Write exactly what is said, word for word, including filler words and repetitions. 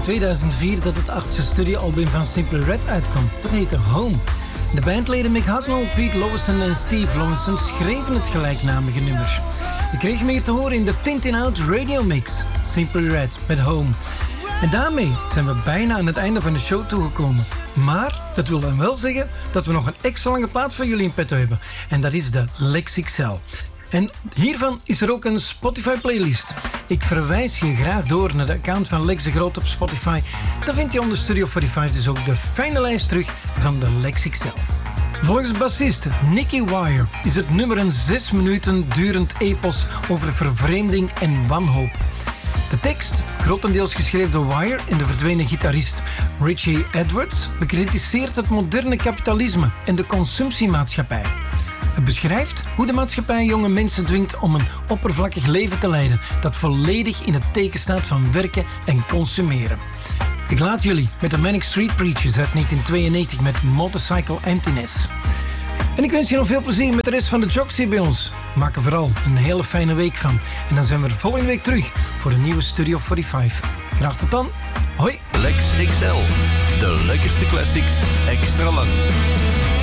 tweeduizend vier dat het achtste studioalbum van Simply Red uitkwam. Dat heette Home. De bandleden Mick Hucknall, Pete Lawson en Steve Lawson schreven het gelijknamige nummer. Je kreeg meer te horen in de Tintin Out Radio Mix. Simply Red met Home. En daarmee zijn we bijna aan het einde van de show toegekomen. Maar dat wil dan wel zeggen dat we nog een extra lange plaat voor jullie in petto hebben. En dat is de Lex X L. En hiervan is er ook een Spotify-playlist. Ik verwijs je graag door naar de account van Lex de Groot op Spotify. Dan vind je onder Studio vijfenveertig dus ook de fijne lijst terug van de Lex X L. Volgens bassist Nicky Wire is het nummer een zes minuten durend epos over vervreemding en wanhoop. De tekst, grotendeels geschreven door Wire en de verdwenen gitarist Richie Edwards, bekritiseert het moderne kapitalisme en de consumptiemaatschappij. Het beschrijft hoe de maatschappij jonge mensen dwingt om een oppervlakkig leven te leiden dat volledig in het teken staat van werken en consumeren. Ik laat jullie met de Manic Street Preachers uit negentien tweeënnegentig met Motorcycle Emptiness. En ik wens je nog veel plezier met de rest van de jocks hier bij ons. Maak er vooral een hele fijne week van. En dan zijn we er volgende week terug voor een nieuwe Studio vijfenveertig. Graag tot dan. Hoi. Lex X L. De lekkerste classics extra lang.